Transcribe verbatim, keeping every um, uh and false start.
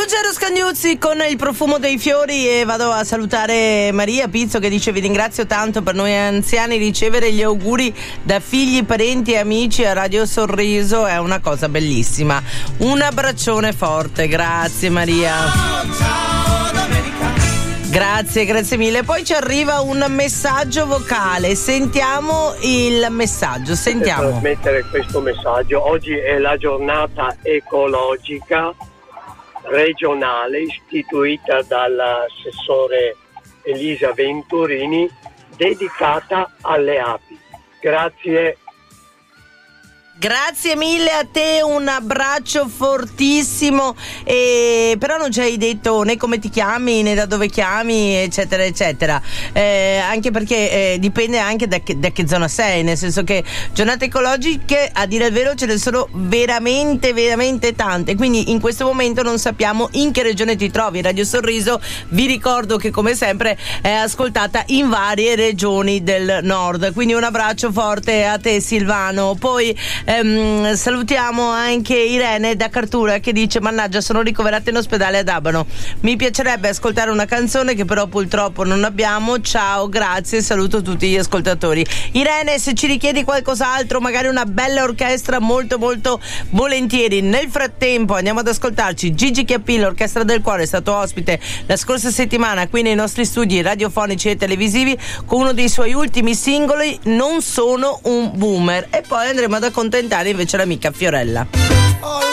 Ruggero Scagnuzzi con Il profumo dei fiori, e vado a salutare Maria Pizzo che dice: vi ringrazio tanto, per noi anziani ricevere gli auguri da figli, parenti e amici a Radio Sorriso è una cosa bellissima. Un abbraccione forte, grazie Maria. Ciao, ciao Domenica. Grazie, grazie mille. Poi ci arriva un messaggio vocale, sentiamo il messaggio, sentiamo. Per trasmettere questo messaggio, oggi è la giornata ecologica regionale istituita dall'assessore Elisa Venturini, dedicata alle api. Grazie. Grazie mille a te, un abbraccio fortissimo, e però non ci hai detto né come ti chiami né da dove chiami, eccetera eccetera, eh, anche perché eh, dipende anche da che, da che zona sei, nel senso che giornate ecologiche a dire il vero ce ne sono veramente veramente tante, quindi in questo momento non sappiamo in che regione ti trovi. Radio Sorriso, vi ricordo che come sempre è ascoltata in varie regioni del nord, quindi un abbraccio forte a te Silvano. Poi Ehm, salutiamo anche Irene da Cartura che dice: mannaggia, sono ricoverata in ospedale ad Abano, mi piacerebbe ascoltare una canzone che però purtroppo non abbiamo. Ciao, grazie, saluto tutti gli ascoltatori. Irene, se ci richiedi qualcos'altro, magari una bella orchestra, molto molto volentieri. Nel frattempo andiamo ad ascoltarci Gigi Chiappin, l'Orchestra del Cuore, è stato ospite la scorsa settimana qui nei nostri studi radiofonici e televisivi con uno dei suoi ultimi singoli, Non sono un boomer, e poi andremo ad accontentare invece l'amica Fiorella.